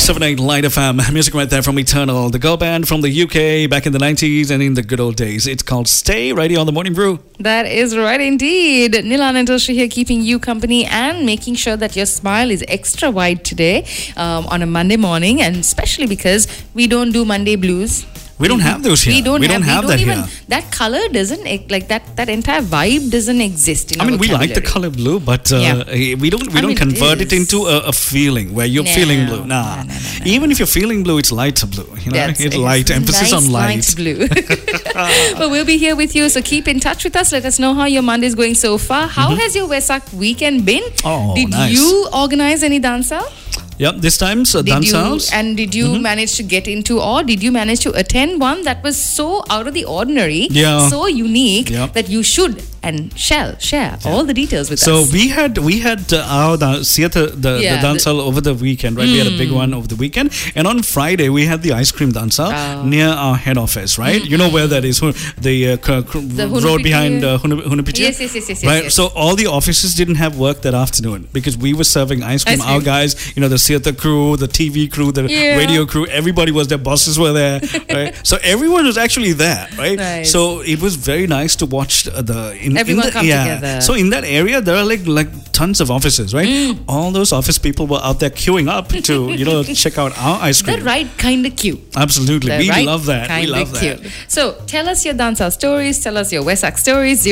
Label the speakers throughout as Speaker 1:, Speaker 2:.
Speaker 1: 93.78 Light FM. Music right there from Eternal, the girl band from the UK back in the 90s and in the good old days. It's called Stay, right here on the Morning Brew.
Speaker 2: That is right indeed. Nilan and Toshi here keeping you company and making sure that your smile is extra wide today on a Monday morning, and especially because we don't do Monday blues.
Speaker 1: We don't have those here.
Speaker 2: We don't have that
Speaker 1: here.
Speaker 2: That color doesn't, like that entire vibe doesn't exist in our
Speaker 1: we
Speaker 2: vocabulary.
Speaker 1: like the color blue, but we don't convert it into a feeling where you're feeling blue. Nah. Even if you're feeling blue, it's lighter blue. It's light, emphasis
Speaker 2: nice
Speaker 1: on light.
Speaker 2: Light blue. But we'll be here with you, so keep in touch with us. Let us know how your Monday is going so far. How has your Vesak weekend been?
Speaker 1: Did
Speaker 2: you organize any dansa?
Speaker 1: Yep, this time, so dancers.
Speaker 2: Did you manage to get into, or did you manage to attend one that was so out of the ordinary, so unique, that you should and shall share all the details with us?
Speaker 1: So we had our theatre, the dance hall over the weekend, right? We had a big one over the weekend, and on Friday we had the ice cream dance hall near our head office, right? You know where that is, the road behind Hunapiti.
Speaker 2: Yes.
Speaker 1: Right.
Speaker 2: Yes.
Speaker 1: So all the offices didn't have work that afternoon because we were serving ice cream. Our guys, the theatre crew, the TV crew, the radio crew, everybody was there. Bosses were there, right? So everyone was actually there, right?
Speaker 2: Nice.
Speaker 1: So it was very nice to watch
Speaker 2: everyone come together.
Speaker 1: So in that area, there are like tons of offices, right? All those office people were out there queuing up to check out our ice cream.
Speaker 2: The right kind of queue.
Speaker 1: Absolutely, we love that. We love that.
Speaker 2: So tell us your dancer stories. Tell us your Vesak stories.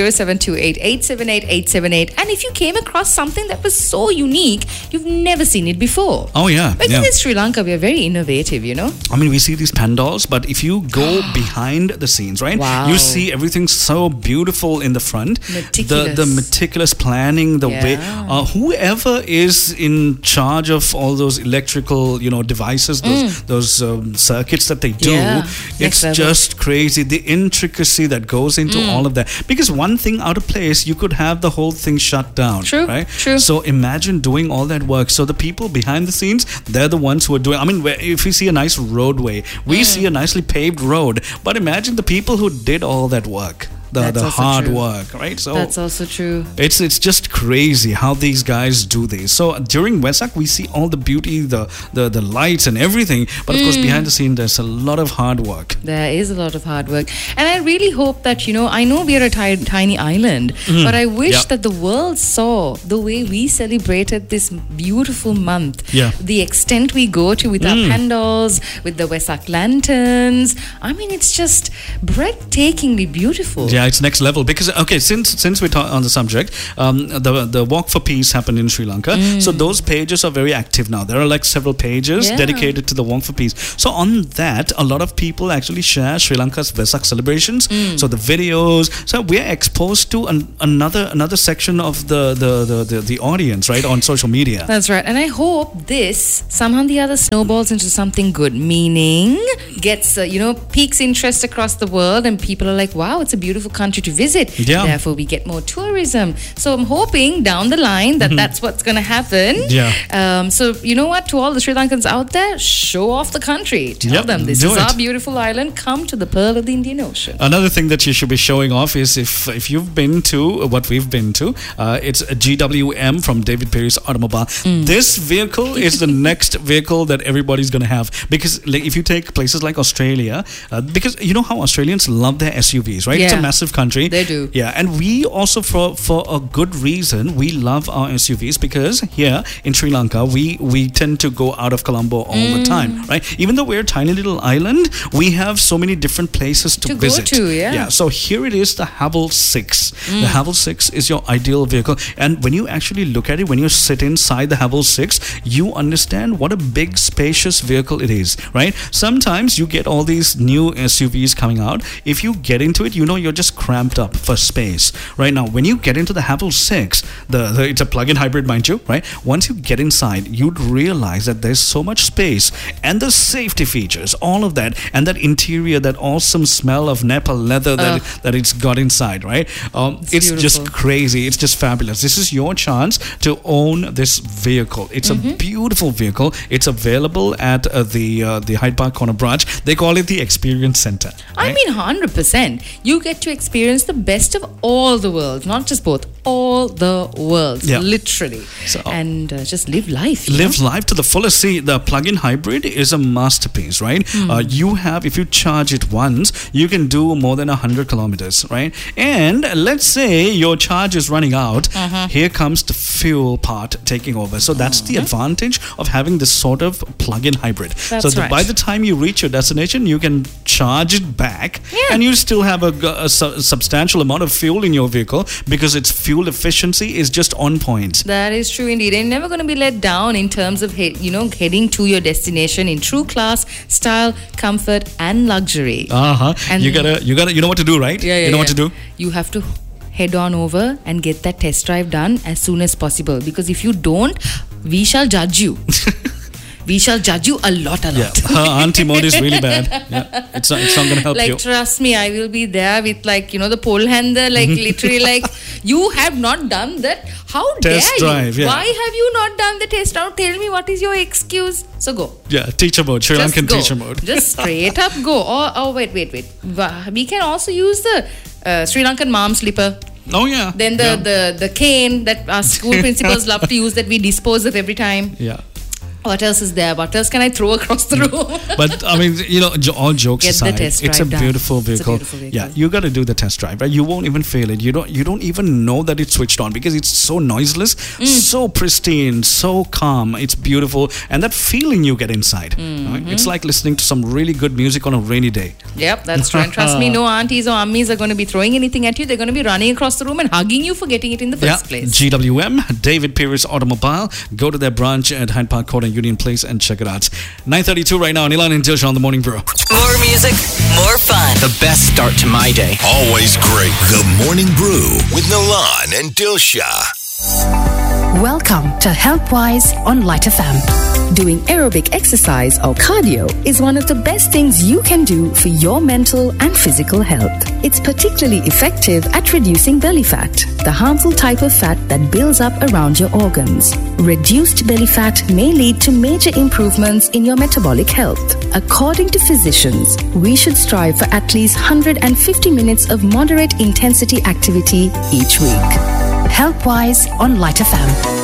Speaker 2: 0728878878. And if you came across something that was so unique, you've never seen it before.
Speaker 1: Oh yeah.
Speaker 2: Because in Sri Lanka, we are very innovative.
Speaker 1: We see these pandals, but if you go behind the scenes, right?
Speaker 2: Wow.
Speaker 1: You see everything so beautiful in the front.
Speaker 2: Meticulous.
Speaker 1: The meticulous planning, the way whoever is in charge of all those electrical, devices, those circuits that they do, it's just crazy. The intricacy that goes into all of that. Because one thing out of place, you could have the whole thing shut down.
Speaker 2: True.
Speaker 1: Right?
Speaker 2: True.
Speaker 1: So imagine doing all that work. So the people behind the scenes, they're the ones who are doing. If we see a nice roadway, we see a nicely paved road. But imagine the people who did all that work. The hard work, right? So
Speaker 2: that's also true.
Speaker 1: It's just crazy how these guys do this. So during Vesak, we see all the beauty, the lights and everything. But of course, behind the scene, there's a lot of hard work.
Speaker 2: There is a lot of hard work. And I really hope that, I know we are a tiny island, but I wish that the world saw the way we celebrated this beautiful month. Yeah. The extent we go to with our pandals, with the Vesak lanterns. It's just breathtakingly beautiful.
Speaker 1: Yeah, it's next level because since we're on the subject, the Walk for Peace happened in Sri Lanka, so those pages are very active now. There are like several pages dedicated to the Walk for Peace. So on that, a lot of people actually share Sri Lanka's Vesak celebrations. So the videos. So we are exposed to another section of the audience, right, on social media.
Speaker 2: That's right, and I hope this somehow the other snowballs into something good, meaning gets piques interest across the world, and people are like, wow, it's a beautiful country to visit. Therefore, we get more tourism. So I'm hoping down the line that that's what's going to happen. So you know what? To all the Sri Lankans out there, show off the country. Tell them this is our beautiful island. Come to the pearl of the Indian Ocean.
Speaker 1: Another thing that you should be showing off is if you've been to what we've been to, it's a GWM from David Perry's automobile. This vehicle is the next vehicle that everybody's going to have, because if you take places like Australia, because you know how Australians love their SUVs, right? It's a massive country.
Speaker 2: They do.
Speaker 1: Yeah, and we also, for a good reason, we love our SUVs, because here in Sri Lanka, we tend to go out of Colombo all the time, right? Even though we're a tiny little island, we have so many different places to visit.
Speaker 2: Go to,
Speaker 1: Yeah, so here it is, the Havel 6. The Havel 6 is your ideal vehicle. And when you actually look at it, when you sit inside the Havel 6, you understand what a big, spacious vehicle it is, right? Sometimes you get all these new SUVs coming out. If you get into it, you're just cramped up for space. Right now, when you get into the Havel 6, it's a plug-in hybrid, mind you, right? Once you get inside, you'd realize that there's so much space, and the safety features, all of that, and that interior, that awesome smell of Nepal leather that it's got inside, right? It's just crazy. It's just fabulous. This is your chance to own this vehicle. It's a beautiful vehicle. It's available at the Hyde Park Corner branch. They call it the Experience Center.
Speaker 2: I mean, 100%. You get to experience the best of all the worlds, not just both, all the worlds, literally. So, and just live life.
Speaker 1: Live life to the fullest. See, the plug-in hybrid is a masterpiece, right? If you charge it once, you can do more than 100 kilometers, right? And let's say your charge is running out. Here comes the fuel part taking over. So that's the advantage of having this sort of plug-in hybrid. By the time you reach your destination, you can charge it back, and you still have a substantial amount of fuel in your vehicle because its fuel efficiency is just on point.
Speaker 2: That is true indeed. And you're never going to be let down in terms of heading to your destination in true class, style, comfort, and luxury.
Speaker 1: And you know what to do, right? You know what to do.
Speaker 2: You have to head on over and get that test drive done as soon as possible, because if you don't, we shall judge you. We shall judge you a lot.
Speaker 1: Her auntie mode is really bad. It's not going to help you.
Speaker 2: Trust me, I will be there with the pole handle, literally you have not done that. How
Speaker 1: test
Speaker 2: dare
Speaker 1: drive,
Speaker 2: you? Why have you not done the test drive? Tell me, what is your excuse? So go.
Speaker 1: Teacher mode, Sri Lankan teacher mode.
Speaker 2: Just straight up go. Oh, wait. We can also use the Sri Lankan mom slipper.
Speaker 1: Oh yeah.
Speaker 2: Then the cane that our school principals love to use that we dispose of every time.
Speaker 1: Yeah.
Speaker 2: What else is there? What else can I throw across the room?
Speaker 1: But I mean, all jokes aside, it's a beautiful vehicle. Yeah, you got to do the test drive, right? You won't even feel it. You don't even know that it's switched on because it's so noiseless, so pristine, so calm. It's beautiful, and that feeling you get inside. Right? It's like listening to some really good music on a rainy day.
Speaker 2: Yep, that's true. And trust me, no aunties or ammis are going to be throwing anything at you. They're going to be running across the room and hugging you for getting it in the first place.
Speaker 1: GWM, David Pierce Automobile. Go to their branch at Hyde Park Court and Union Place and check it out. 9:32 right now. Nilan and Dilsha on the Morning Brew.
Speaker 3: More music, more fun.
Speaker 4: The best start to my day.
Speaker 5: Always great. The Morning Brew with Nilan and Dilsha.
Speaker 6: Welcome to HealthWise on Light FM. Doing aerobic exercise or cardio is one of the best things you can do for your mental and physical health. It's particularly effective at reducing belly fat, the harmful type of fat that builds up around your organs. Reduced belly fat may lead to major improvements in your metabolic health. According to physicians, we should strive for at least 150 minutes of moderate intensity activity each week. HealthWise on Light FM.